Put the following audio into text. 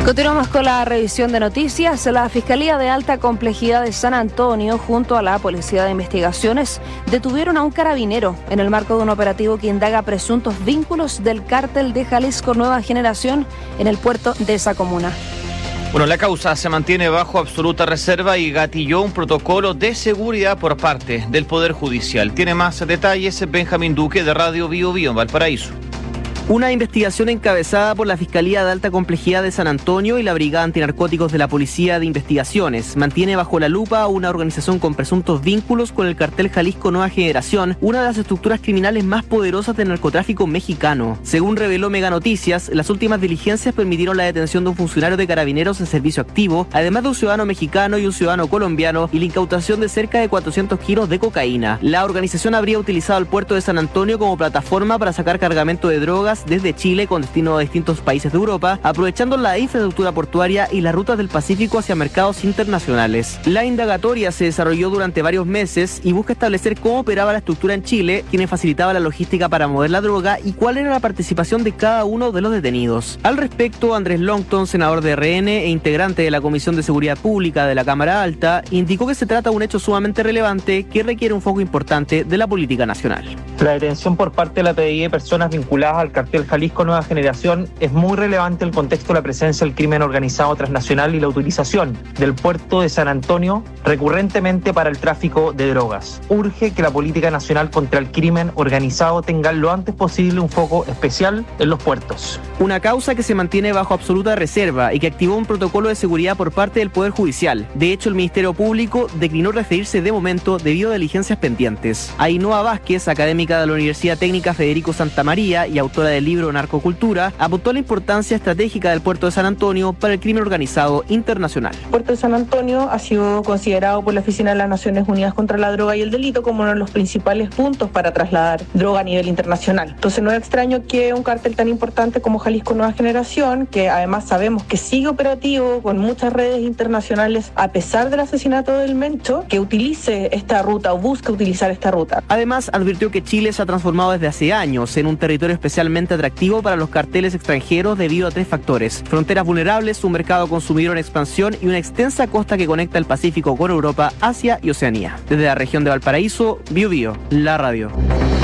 Continuamos con la revisión de noticias. La Fiscalía de Alta Complejidad de San Antonio, junto a la Policía de Investigaciones, detuvieron a un carabinero en el marco de un operativo que indaga presuntos vínculos del cártel de Jalisco Nueva Generación en el puerto de esa comuna. Bueno, la causa se mantiene bajo absoluta reserva y gatilló un protocolo de seguridad por parte del Poder Judicial. Tiene más detalles Benjamín Duque de Radio Bio Bio en Valparaíso. Una investigación encabezada por la Fiscalía de Alta Complejidad de San Antonio y la Brigada Antinarcóticos de la Policía de Investigaciones mantiene bajo la lupa a una organización con presuntos vínculos con el cartel Jalisco Nueva Generación, una de las estructuras criminales más poderosas del narcotráfico mexicano. Según reveló Mega Noticias, las últimas diligencias permitieron la detención de un funcionario de Carabineros en servicio activo, además de un ciudadano mexicano y un ciudadano colombiano, y la incautación de cerca de 400 kilos de cocaína. La organización habría utilizado el puerto de San Antonio como plataforma para sacar cargamento de drogas desde Chile con destino a distintos países de Europa, aprovechando la infraestructura portuaria y las rutas del Pacífico hacia mercados internacionales. La indagatoria se desarrolló durante varios meses y busca establecer cómo operaba la estructura en Chile, quién facilitaba la logística para mover la droga y cuál era la participación de cada uno de los detenidos. Al respecto, Andrés Longton, senador de RN e integrante de la Comisión de Seguridad Pública de la Cámara Alta, indicó que se trata de un hecho sumamente relevante que requiere un foco importante de la política nacional. La detención por parte de la PDI de personas vinculadas al cartel Jalisco Nueva Generación es muy relevante en el contexto de la presencia del crimen organizado transnacional y la utilización del puerto de San Antonio recurrentemente para el tráfico de drogas. Urge que la política nacional contra el crimen organizado tenga lo antes posible un foco especial en los puertos. Una causa que se mantiene bajo absoluta reserva y que activó un protocolo de seguridad por parte del Poder Judicial. De hecho, el Ministerio Público declinó referirse de momento debido a diligencias pendientes. Ainhoa Vázquez, académica de la Universidad Técnica Federico Santa María y autora del libro Narcocultura, apuntó a la importancia estratégica del puerto de San Antonio para el crimen organizado internacional. El puerto de San Antonio ha sido considerado por la Oficina de las Naciones Unidas contra la Droga y el Delito como uno de los principales puntos para trasladar droga a nivel internacional. Entonces no es extraño que un cártel tan importante como Jalisco Nueva Generación, que además sabemos que sigue operativo con muchas redes internacionales a pesar del asesinato del Mencho, que utilice esta ruta o busca utilizar esta ruta. Además, advirtió que Chile se ha transformado desde hace años en un territorio especialmente atractivo para los carteles extranjeros debido a 3 factores: fronteras vulnerables, un mercado consumidor en expansión y una extensa costa que conecta el Pacífico con Europa, Asia y Oceanía. Desde la región de Valparaíso, Bio Bio, la radio.